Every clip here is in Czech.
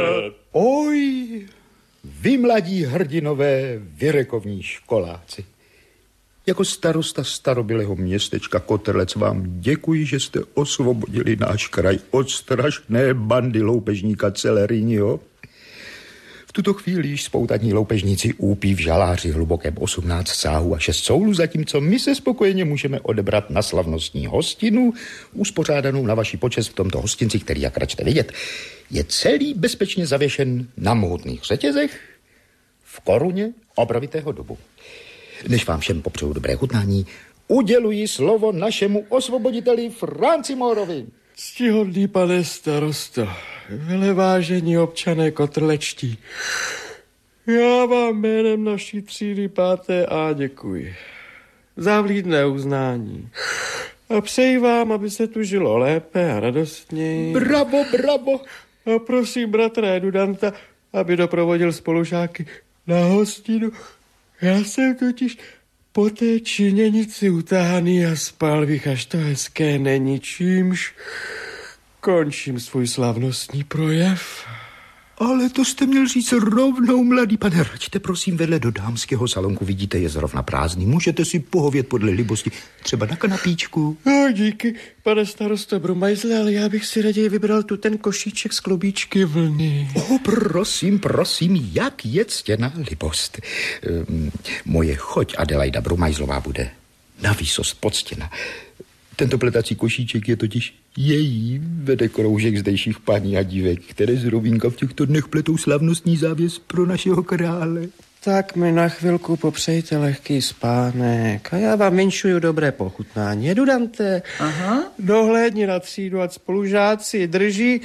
Oj, vy mladí hrdinové vyrekovní školáci. Jako starosta starobylého městečka Kotrlec vám děkuji, že jste osvobodili náš kraj od strašné bandy loupežníka Celeriního. V tuto chvíli již spoutaní loupežníci úpí v žaláři hlubokém 18 sáhů a 6 soulů, zatímco my se spokojeně můžeme odebrat na slavnostní hostinu, uspořádanou na vaši počest v tomto hostinci, který, jak račte vidět, je celý bezpečně zavěšen na mohutných řetězech v koruně obrovitého dubu. Než vám všem popřeju dobré chutnání, uděluji slovo našemu osvoboditeli Francimorovi. Ctihodný pane starosto, velevážení občané kotrlečtí, já vám jménem naší třídy 5A děkuji za vlídné uznání a přeji vám, aby se tu žilo lépe a radostněji. Bravo, bravo. A prosím bratra Edudanta, aby doprovodil spolužáky na hostinu. Já jsem totiž po té činěnici utahaný a spal bych, až to hezké není, čímž končím svůj slavnostní projev. Ale to jste měl říct rovnou, mladý pane. Račte prosím vedle do dámského salonku, vidíte, je zrovna prázdný. Můžete si pohovět podle libosti, třeba na kanapíčku. No, díky, pane starosto Brumajzle, ale já bych si raději vybral tu ten košíček z klobíčky vlny. Prosím, jak je ctěná libost. Moje choť Adelaida Brumajzlová bude na výsost poctěna. Tento pletací košíček je totiž její, vede kroužek zdejších paní a dívek, které z Robínka v těchto dnech pletou slavnostní závěs pro našeho krále. Tak mi na chvilku popřejte lehký spánek a já vám vinšuju dobré pochutnání. Edudante, dohlédni na třídu, ať spolužáci drží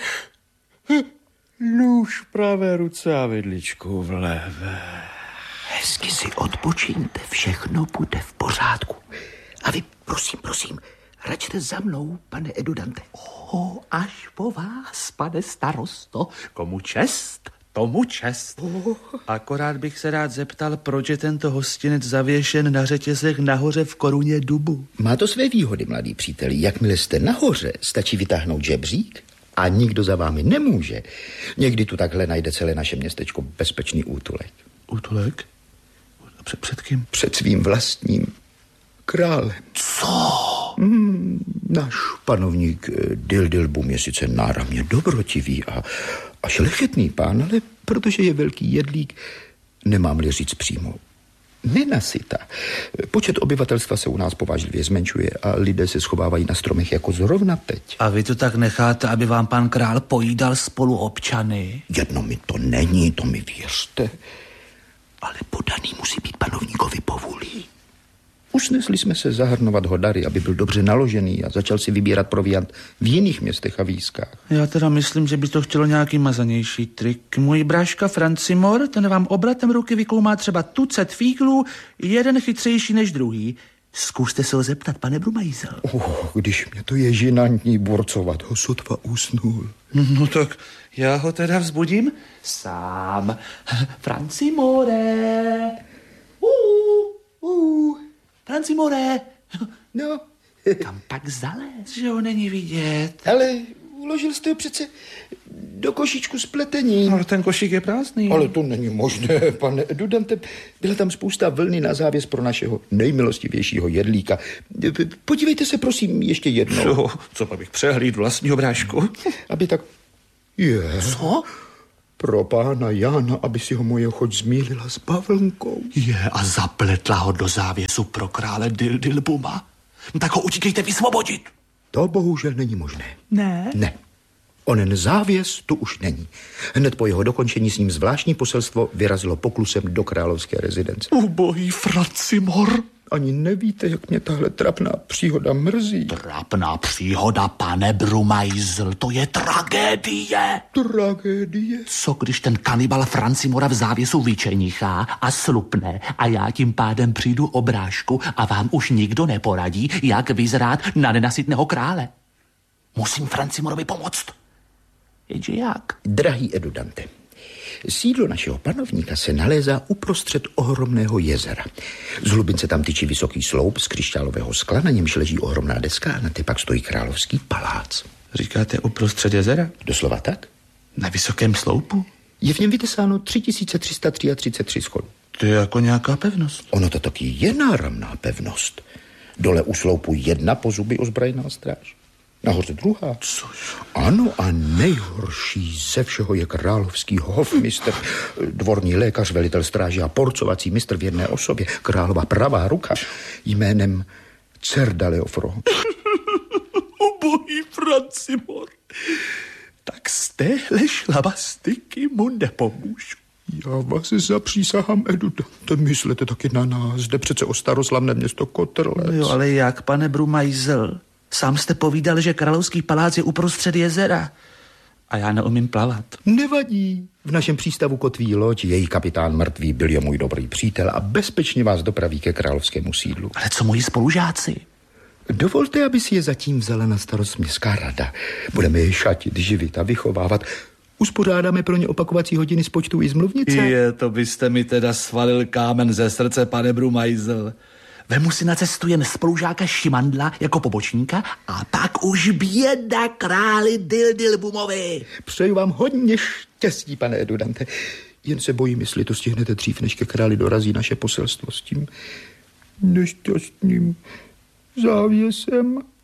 nůž v pravé ruce a vidličku v levé. Hezky si odpočíňte, všechno bude v pořádku. A vy, prosím, račte za mnou, pane Edudante. Až po vás, pane starosto. Komu čest, tomu čest. Akorát bych se rád zeptal, proč je tento hostinec zavěšen na řetězech nahoře v koruně dubu. Má to své výhody, mladý příteli. Jakmile jste nahoře, stačí vytáhnout žebřík a nikdo za vámi nemůže. Někdy tu takhle najde celé naše městečko bezpečný útulek. Útulek? Před kým? Před svým vlastním králem. Co? Náš panovník Dildilbum je sice náramně dobrotivý a šlechetný pán, ale protože je velký jedlík, nemám-li říct přímo, nenasyta. Počet obyvatelstva se u nás povážlivě zmenšuje a lidé se schovávají na stromech jako zrovna teď. A vy to tak necháte, aby vám pan král pojídal spoluobčany? Jedno mi to není, to mi věřte. Ale podaný musí být panovníkovi povůlí. Usnesli jsme se zahrnovat ho dary, aby byl dobře naložený a začal si vybírat proviant v jiných městech a výskách. Já teda myslím, že by to chtělo nějaký mazanější trik. Můj bráška Francimor, ten vám obratem ruky vykoumá třeba tucet fíglů, jeden chytřejší než druhý. Zkuste se ho zeptat, pane Brumajzel. Když mě to je žinantní burcovat, ho sotva usnul. No tak já ho teda vzbudím Sám. Francimore. Francimore. No. Kam pak zalez? že ho není vidět. Ale uložil jste ho přece do košíčku s pletením. Ale ten košík je prázdný. Ale to není možné, pane Edudante. Byla tam spousta vlny na závěs pro našeho nejmilostivějšího jedlíka. Podívejte se, prosím, ještě jednou. Co bych přehlídl vlastního brášku? Aby tak... Co? Pro pána Jána, aby si ho moje choť zmýlila s bavlnkou. A zapletla ho do závěsu pro krále Dildilbuma. Tak ho utíkejte vysvobodit. To bohužel není možné. Ne? Ne. Onen závěs tu už není. Hned po jeho dokončení s ním zvláštní poselstvo vyrazilo poklusem do královské rezidence. Ubohý Francimor. Ani nevíte, jak mě tahle trapná příhoda mrzí. Trapná příhoda, pane Brumajzl, to je tragédie. Tragédie? Co když ten kanibal Francimora v závěsu vyčenichá a slupne a já tím pádem přijdu o brášku a vám už nikdo neporadí, jak vyzrát na nenasytného krále? Musím Francimorovi pomoct. Jenže jak? Drahý Edudante, sídlo našeho panovníka se nalézá uprostřed ohromného jezera. Z hlubince tam tyčí vysoký sloup z křišťálového skla, na němž leží ohromná deska a na té pak stojí královský palác. Říkáte uprostřed jezera? Doslova tak. Na vysokém sloupu? Je v něm vytesáno 3333 schodů. To je jako nějaká pevnost. Ono to taky je náramná pevnost. Dole u sloupu 1 po zuby ozbrojená stráž. Nahoře 2. Což? Ano, a nejhorší ze všeho je královský hofmistr, dvorní lékař, velitel stráže a porcovací mistr v jedné osobě, králova pravá ruka, jménem Cerdaleofro. Ubohý Francimor, tak z téhle šlamastyky mu nepomůžu. Já vás zapřísahám, Edudante, myslete taky na nás. Jde přece o staroslavné město Kotrlec. Jo, ale jak, pane Brumajzel? Sám jste povídal, že královský palác je uprostřed jezera. A já neumím plavat. Nevadí. V našem přístavu kotví loď, její kapitán mrtvý byl je můj dobrý přítel a bezpečně vás dopraví ke královskému sídlu. Ale co moji spolužáci? Dovolte, aby si je zatím vzala na starost městská rada. Budeme je šatit, živit a vychovávat. Uspořádáme pro ně opakovací hodiny z počtu i z mluvnice. To byste mi teda svalil kámen ze srdce, pane Brumajzel. Vemu si na cestu jen spolužáka Šimandla jako pobočníka a pak už běda králi Dildilbumovi. Přeju vám hodně štěstí, pane Edudante. Jen se bojím, jestli to stihnete dřív, než ke králi dorazí naše poselstvo s tím nešťastným závěsem.